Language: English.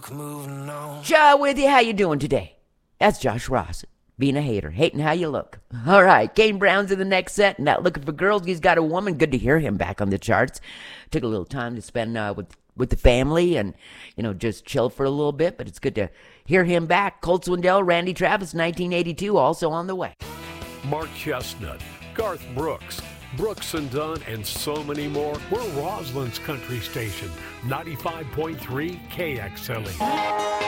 Moving on. Shaw with you. How you doing today? That's Josh Ross. Being a hater. Hating how you look. All right. Kane Brown's in the next set. Not looking for girls. He's got a woman. Good to hear him back on the charts. Took a little time to spend with the family and, just chill for a little bit. But it's good to hear him back. Colt Swindell, Randy Travis, 1982, also on the way. Mark Chestnut, Garth Brooks, Brooks and Dunn, and so many more. We're Roslyn's country station, 95.3 KXLE.